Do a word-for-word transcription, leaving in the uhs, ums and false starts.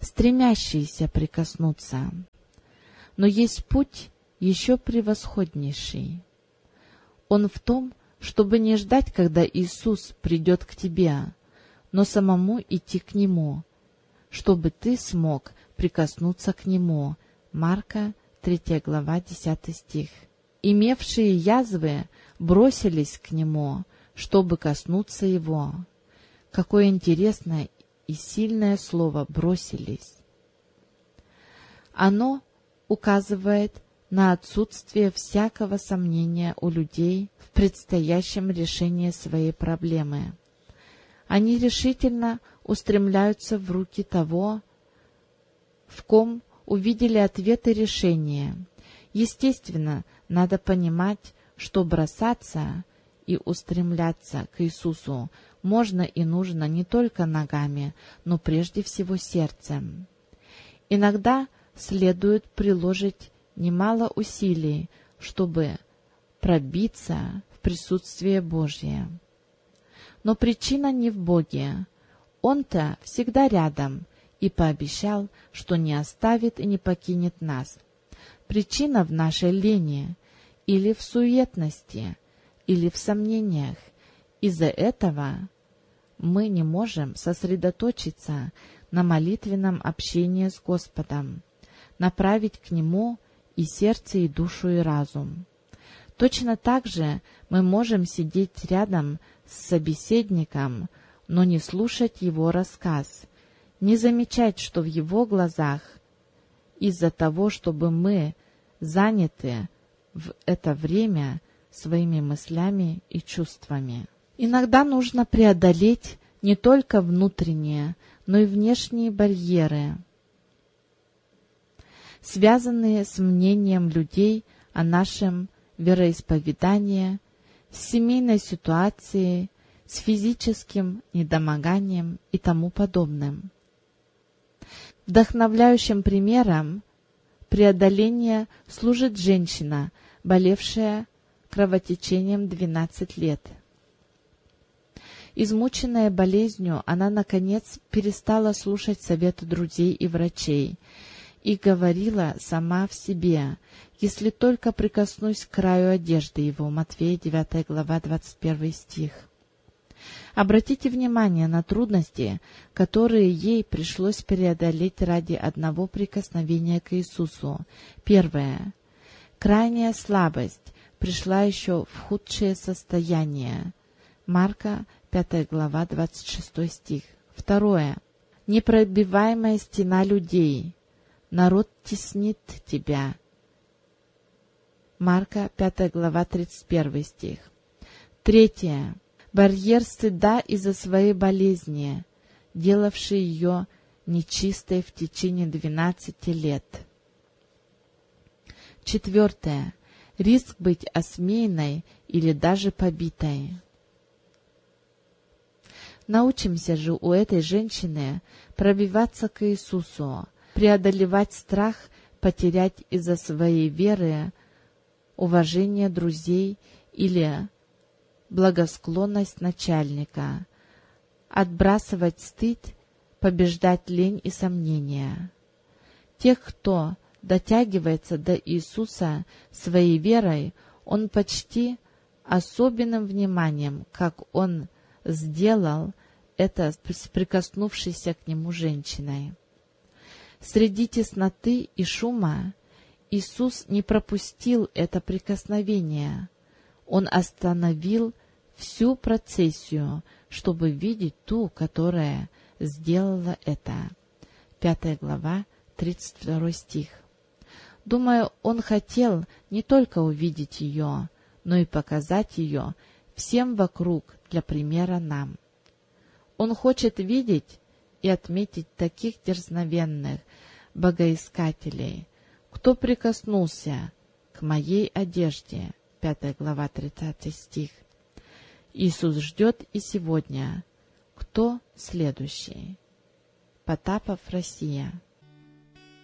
стремящиеся прикоснуться. Но есть путь еще превосходнейший. Он в том, чтобы не ждать, когда Иисус придет к тебе, но самому идти к Нему, чтобы ты смог прикоснуться к Нему. Марка, третья глава, десятый стих. Имевшие язвы бросились к Нему, чтобы коснуться Его. Какое интересное и сильное слово «бросились». Оно указывает на отсутствие всякого сомнения у людей в предстоящем решении своей проблемы. Они решительно устремляются в руки того, в ком увидели ответ и решение. Естественно, надо понимать, что бросаться и устремляться к Иисусу можно и нужно не только ногами, но прежде всего сердцем. Иногда следует приложить немало усилий, чтобы пробиться в присутствие Божье. Но причина не в Боге. Он-то всегда рядом и пообещал, что не оставит и не покинет нас. Причина в нашей лени, или в суетности, или в сомнениях. Из-за этого мы не можем сосредоточиться на молитвенном общении с Господом, направить к Нему и сердце, и душу, и разум. Точно так же мы можем сидеть рядом с собеседником, но не слушать его рассказ, не замечать, что в его глазах, из-за того, чтобы мы заняты в это время своими мыслями и чувствами. Иногда нужно преодолеть не только внутренние, но и внешние барьеры, связанные с мнением людей о нашем вероисповедании, с семейной ситуацией, с физическим недомоганием и тому подобным. Вдохновляющим примером преодоления служит женщина, болевшая кровотечением двенадцать лет. Измученная болезнью, она, наконец, перестала слушать советы друзей и врачей и говорила сама в себе: «Если только прикоснусь к краю одежды его». Матфея, девятая глава, двадцать первый стих. Обратите внимание на трудности, которые ей пришлось преодолеть ради одного прикосновения к Иисусу. Первое. Крайняя слабость пришла еще в худшее состояние. Марка, пятая глава, двадцать шестой стих. Второе. Непробиваемая стена людей. Народ теснит тебя. Марка, пятая глава, тридцать первый стих. Третье. Барьер стыда из-за своей болезни, делавший ее нечистой в течение двенадцати лет. Четвертое. Риск быть осмеянной или даже побитой. Научимся же у этой женщины пробиваться к Иисусу, преодолевать страх потерять из-за своей веры уважение друзей или благосклонность начальника, отбрасывать стыд, побеждать лень и сомнения. Тех, кто дотягивается до Иисуса своей верой, Он почти особенным вниманием, как Он сделал это с прикоснувшейся к Нему женщиной. Среди тесноты и шума Иисус не пропустил это прикосновение. Он остановил всю процессию, чтобы видеть ту, которая сделала это. Пятая глава, тридцать второй стих. Думаю, Он хотел не только увидеть ее, но и показать ее всем вокруг для примера нам. Он хочет видеть и отметить таких дерзновенных богоискателей, кто прикоснулся к моей одежде. Пятая глава, тридцатый стих. Иисус ждет и сегодня. Кто следующий? Потапов, Россия.